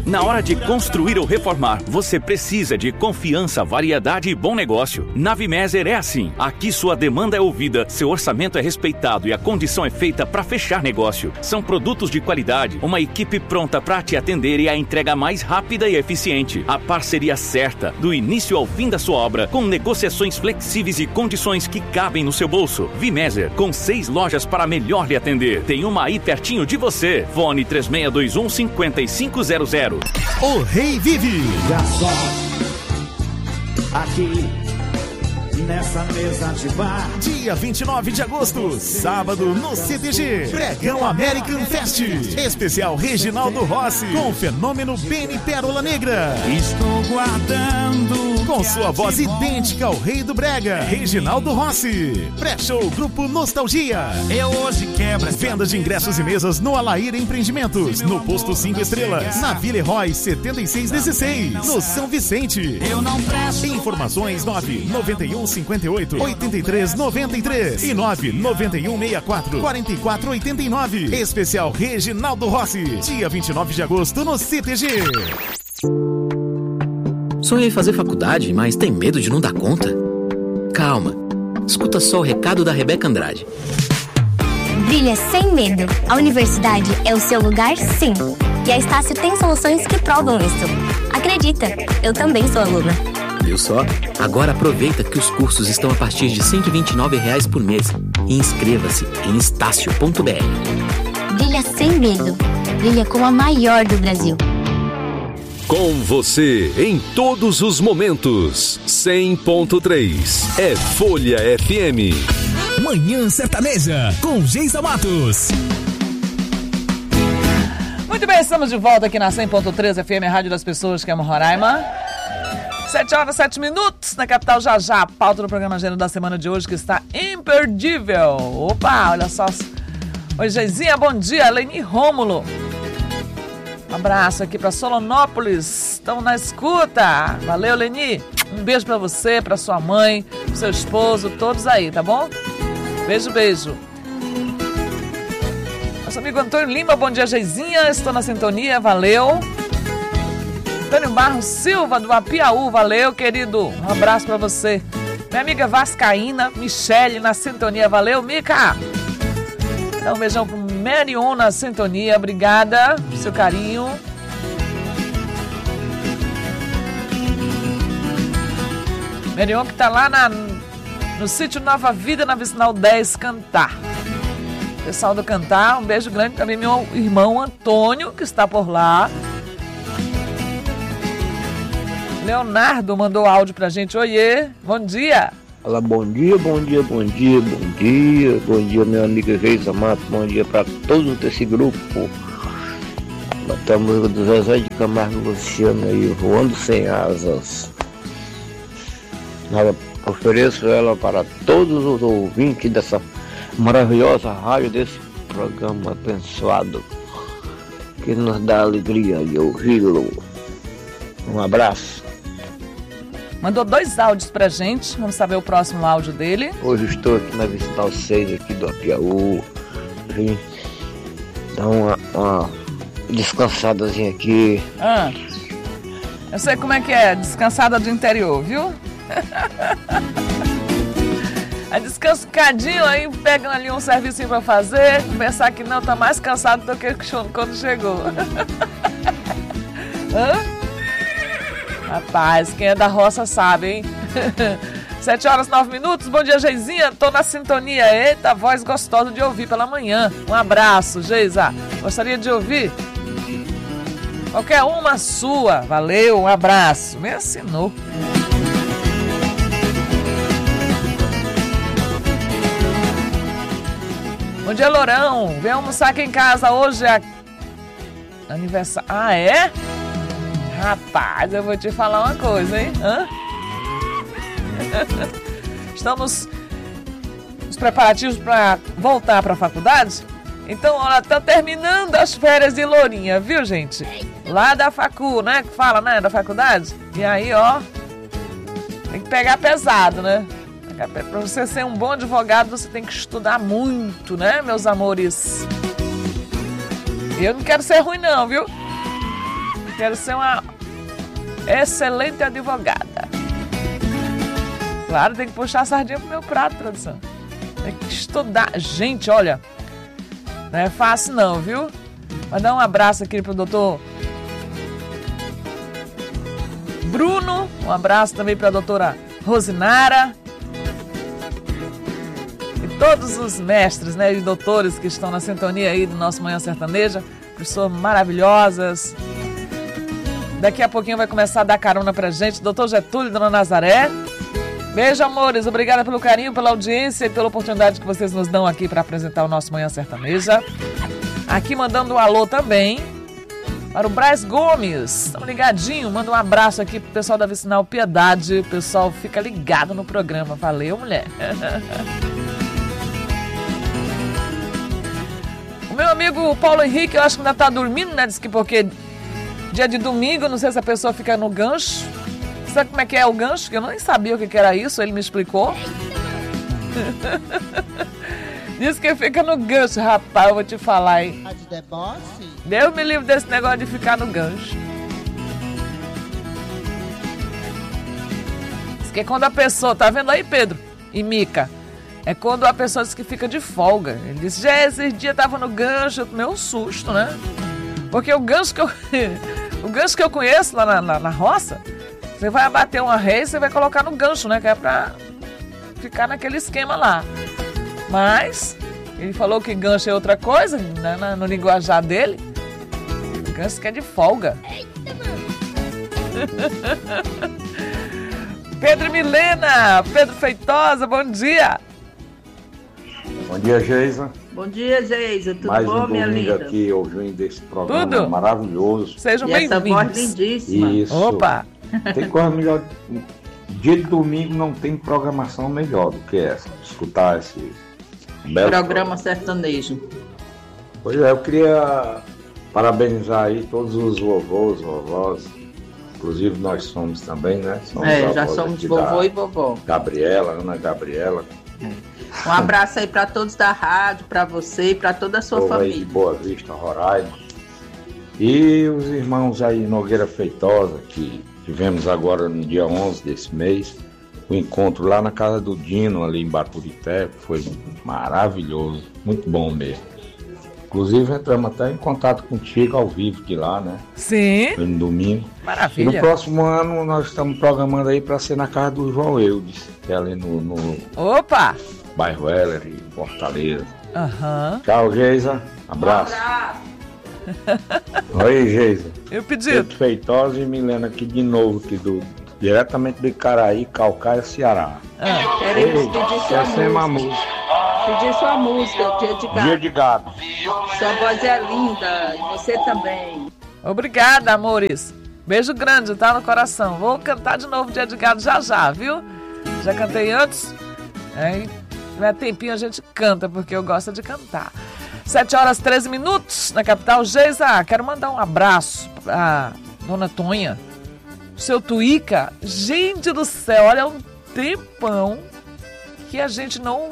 Na hora de construir ou reformar, você precisa de confiança, variedade e bom negócio. Na Vimeser é assim. Aqui sua demanda é ouvida, seu orçamento é respeitado e a condição é feita para fechar negócio. São produtos de qualidade, uma equipe pronta para te atender e a entrega mais rápida e eficiente. A parceria certa, do início ao fim da sua obra, com negociações flexíveis e condições que cabem no seu bolso. Vimeser, com 6 lojas para melhor lhe atender. Tem uma aí pertinho de você. Fone 3621-5500. O Rei vive. Já só aqui nessa mesa de bar. Dia 29 de agosto, sábado, no CTG. Pregão American Fest. Especial Reginaldo Rossi, com o fenômeno Benny Pérola Negra. Estou guardando. Com sua voz idêntica ao Rei do Brega, Reginaldo Rossi. Pré-show Grupo Nostalgia. Eu hoje quebro. Venda de ingressos e mesas no Alaíra Empreendimentos, no Posto 5 Estrelas, na Vila Herói 7616, no São Vicente. Eu não presto. Informações 99158-8393 e 99164-4489. Especial Reginaldo Rossi, dia 29 de agosto no CTG. Sonhei em fazer faculdade, mas tem medo de não dar conta? Calma, escuta só o recado da Rebeca Andrade. Brilha sem medo. A universidade é o seu lugar, sim. E a Estácio tem soluções que provam isso. Acredita, eu também sou aluna. Viu só? Agora aproveita que os cursos estão a partir de R$ 129 por mês. E inscreva-se em estácio.br. Brilha sem medo. Brilha com a maior do Brasil. Com você em todos os momentos. 100.3 é Folha FM. Manhã Sertaneja, com Geisa Matos. Muito bem, estamos de volta aqui na 100.3 FM, a Rádio das Pessoas que amam Roraima. 7h07 na capital. Já a pauta do programa Gênero da semana de hoje, que está imperdível. Opa, olha só. Oi, Geizinha, bom dia. Leni Rômulo. Um abraço aqui para Solonópolis. Estão na escuta. Valeu, Leni. Um beijo para você, para sua mãe, pro seu esposo, todos aí, tá bom? Beijo, beijo. Nosso amigo Antônio Lima, bom dia, Geizinha. Estou na sintonia, valeu. Antônio Barros Silva, do Apiaú, valeu, querido. Um abraço pra você. Minha amiga vascaína, Michele, na sintonia, valeu, Mica. Dá um beijão pro Marion na sintonia, obrigada pelo seu carinho. Marion que tá lá no sítio Nova Vida, na Vicinal 10, Cantar. Pessoal do Cantar, um beijo grande também, meu irmão Antônio, que está por lá. Leonardo mandou áudio pra gente. Oiê, bom dia. Olá, bom dia, bom dia, bom dia, bom dia. Bom dia, meu amigo Geisa Matos. Bom dia para todos desse grupo. Até a música do Zezé de Camargo Luciano aí, Voando Sem Asas. Ofereço ela para todos os ouvintes dessa maravilhosa rádio, desse programa abençoado, que nos dá alegria de ouvi-lo. Um abraço. Mandou 2 áudios pra gente. Vamos saber o próximo áudio dele. Hoje estou aqui na Vicinal 6 aqui do Apiaú. Vim dar uma descansadazinha aqui. Eu sei como é que é, descansada do interior, viu? Aí descansa um cadinho, aí pega ali um serviço pra fazer, pensar que não, tá mais cansado do que quando chegou. Rapaz, quem é da roça sabe, hein? 7h09, bom dia, Geizinha, tô na sintonia. Eita, voz gostosa de ouvir pela manhã. Um abraço, Geisa. Gostaria de ouvir? Qualquer uma sua, valeu, um abraço. Me assinou. Bom dia, Lourão. Vem almoçar aqui em casa. Hoje é aniversário. Ah, é? Rapaz, eu vou te falar uma coisa, hein? Estamos nos preparativos para voltar para a faculdade. Então, olha, tá terminando as férias de Lourinha, viu, gente? Lá da facu, né? Que fala, né? Da faculdade. E aí, ó, tem que pegar pesado, né? Para você ser um bom advogado, você tem que estudar muito, né, meus amores? Eu não quero ser ruim, não, viu? Quero ser uma excelente advogada. Claro, tem que puxar a sardinha pro meu prato, produção. Tem que estudar. Gente, olha, não é fácil não, viu? Mas dar um abraço aqui pro doutor Bruno, um abraço também para a doutora Rosinara e todos os mestres, né, e doutores que estão na sintonia aí do nosso Manhã Sertaneja, pessoas maravilhosas. Daqui a pouquinho vai começar a dar carona pra gente, doutor Getúlio e dona Nazaré. Beijo, amores, obrigada pelo carinho, pela audiência e pela oportunidade que vocês nos dão aqui para apresentar o nosso Manhã Sertaneja. Aqui mandando um alô também para o Braz Gomes, estamos ligadinho, manda um abraço aqui pro pessoal da Vicinal Piedade, o pessoal fica ligado no programa, valeu, mulher. O meu amigo Paulo Henrique, eu acho que ainda tá dormindo, né, diz que porque dia de domingo, não sei se a pessoa fica no gancho, sabe como é que é o gancho? Que eu nem sabia o que era isso, ele me explicou. Diz que fica no gancho, rapaz, eu vou te falar, hein. De deboche? Deus me livre desse negócio de ficar no gancho. Diz que quando a pessoa, tá vendo aí, Pedro e Mica? É quando a pessoa diz que fica de folga. Ele disse, já esses dias tava no gancho, eu tomei um susto, né? Porque o gancho que eu conheço lá na roça, você vai abater uma reis, você vai colocar no gancho, né? Que é pra ficar naquele esquema lá. Mas ele falou que gancho é outra coisa, né, no linguajar dele. Gancho que é de folga. Pedro e Milena, Pedro Feitosa, bom dia. Bom dia, Geisa. Bom dia, Geisa. Tudo mais bom, minha linda? Mais um domingo aqui, ouvindo desse programa Tudo? Maravilhoso. Sejam bem-vindos. Essa voz lindíssima. Isso. Opa. Tem coisa melhor. Dia de domingo não tem programação melhor do que essa. Escutar esse belo programa sertanejo. Pois é, eu queria parabenizar aí todos os vovôs, vovós. Inclusive nós somos também, né? Já somos vovô e vovó. Gabriela, Ana Gabriela. Um abraço aí para todos da rádio, para você e para toda a sua família. Aí de Boa Vista, Roraima. E os irmãos aí, Nogueira Feitosa, que tivemos agora no dia 11 desse mês, o encontro lá na casa do Dino, ali em Baturité, foi maravilhoso, muito bom mesmo. Inclusive entramos até em contato contigo ao vivo de lá, né? Sim. Foi no domingo. Maravilha. E no próximo ano nós estamos programando aí para ser na casa do João Eudes, que é ali no Opa! bairro Heller, em Fortaleza. Aham. Tchau, Geisa. Abraço. Oi, Geisa. Eu pedi. Pedro Feitosa e Milena aqui de novo, aqui diretamente do Icaraí, Calcaia, Ceará. Queremos pedir sua música. Pedir sua música, Dia de Gato. Dia de Gato. Sua voz é linda, e você também. Obrigada, amores. Beijo grande, tá no coração. Vou cantar de novo Dia de Gado já, viu? Já cantei antes. Se tiver tempinho a gente canta, porque eu gosto de cantar. 7h13 na capital. Geisa, quero mandar um abraço pra dona Tonha, seu Tuíca. Gente do céu, olha, um tempão que a gente não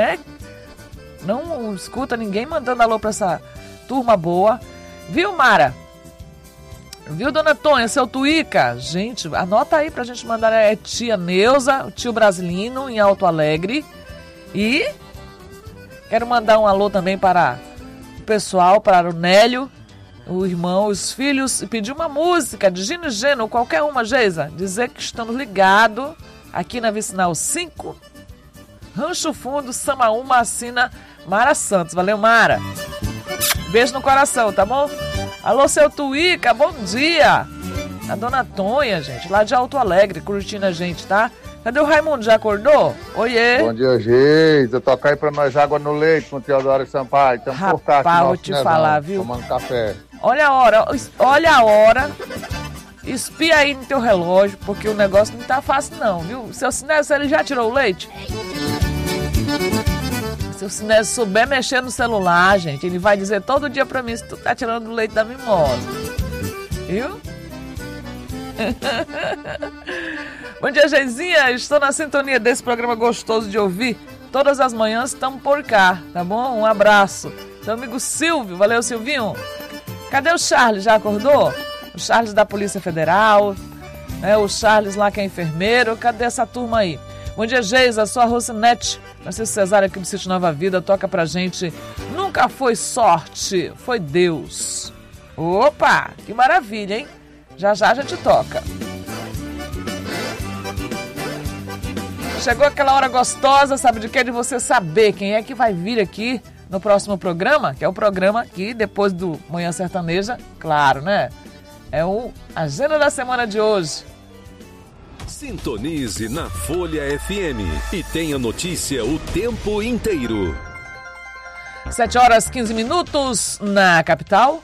escuta ninguém mandando alô pra essa turma boa. Viu, Mara? Viu, dona Tonha, seu Tuíca? Gente, anota aí pra gente mandar. É tia Neuza, o tio Brasilino em Alto Alegre. E quero mandar um alô também para o pessoal, para o Nélio, o irmão, os filhos, e pedir uma música de Gino e Geno, qualquer uma, Geisa. Dizer que estamos ligados aqui na Vicinal 5, Rancho Fundo, Samaúma, assina Mara Santos. Valeu, Mara. Beijo no coração, tá bom? Alô, seu Tuíca, bom dia. A dona Tonha, gente, lá de Alto Alegre, curtindo a gente, tá? Cadê o Raimundo? Já acordou? Oiê. Bom dia, Geisa. Toca aí pra nós água no leite com o Teodoro Sampaio. Estamos por cá. Rapaz, vou te falar, viu? Tomando café. Olha a hora. Espia aí no teu relógio, porque o negócio não tá fácil não, viu? Seu Sinésio, ele já tirou o leite? Se o Sinésio souber mexer no celular, gente, ele vai dizer todo dia pra mim se tu tá tirando o leite da mimosa. Viu? Bom dia, Geizinha. Estou na sintonia desse programa gostoso de ouvir. Todas as manhãs estamos por cá, tá bom? Um abraço. Seu amigo Silvio. Valeu, Silvinho. Cadê o Charles? Já acordou? o Charles da Polícia Federal, né? O Charles lá que é enfermeiro. Cadê essa turma aí? Bom dia, Geisa, sou a Rocinete. Francisco Cesário aqui do Sítio Nova Vida, toca pra gente. Nunca foi sorte, foi Deus. Opa, que maravilha, hein? Já já a gente toca. Chegou aquela hora gostosa, sabe de quê? De você saber quem é que vai vir aqui no próximo programa, que é o programa que depois do Manhã Sertaneja, claro, né? É o Agenda da Semana de hoje. Sintonize na Folha FM e tenha notícia o tempo inteiro. 7h15 na capital.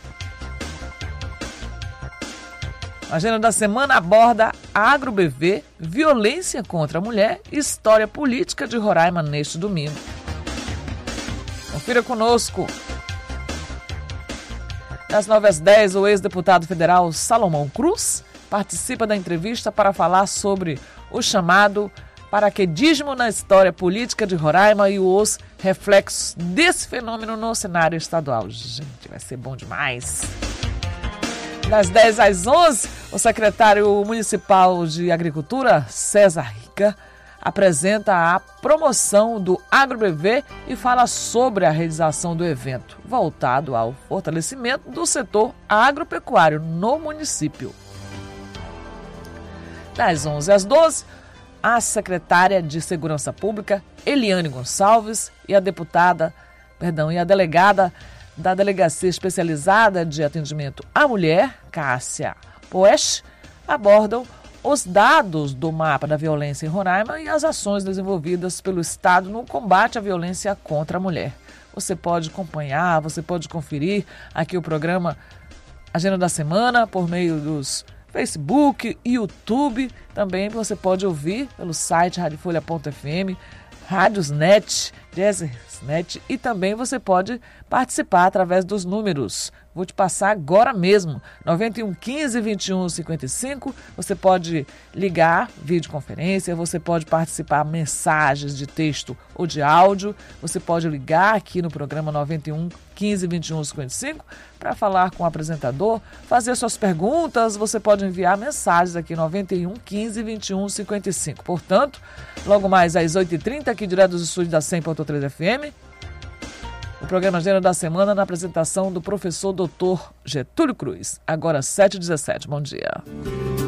A Agenda da Semana aborda AgroBV, violência contra a mulher e história política de Roraima neste domingo. Confira conosco. Das 9 às 10, o ex-deputado federal Salomão Cruz participa da entrevista para falar sobre o chamado paraquedismo na história política de Roraima e os reflexos desse fenômeno no cenário estadual. Gente, vai ser bom demais. Das 10 às 11, o secretário municipal de Agricultura, César Rica, apresenta a promoção do AgroBV e fala sobre a realização do evento, voltado ao fortalecimento do setor agropecuário no município. Das 11 às 12, a secretária de Segurança Pública, Eliane Gonçalves, e a delegada da Delegacia Especializada de Atendimento à Mulher, Cássia Poesch, abordam os dados do mapa da violência em Roraima e as ações desenvolvidas pelo Estado no combate à violência contra a mulher. Você pode acompanhar, você pode conferir aqui o programa Agenda da Semana por meio dos Facebook e YouTube. Também você pode ouvir pelo site radiofolha.fm, Rádiosnet, Jazersnet, e também você pode participar através dos números. Vou te passar agora mesmo, 91 15 21 55. Você pode ligar, videoconferência, você pode participar, mensagens de texto ou de áudio. Você pode ligar aqui no programa 91 15 21 55 para falar com o apresentador, fazer suas perguntas. Você pode enviar mensagens aqui 91 15 21 55. Portanto, logo mais às 8h30, aqui direto dos estúdios da 100.3 FM, o programa Agenda da Semana na apresentação do professor Dr. Getúlio Cruz. Agora 7h17. Bom dia.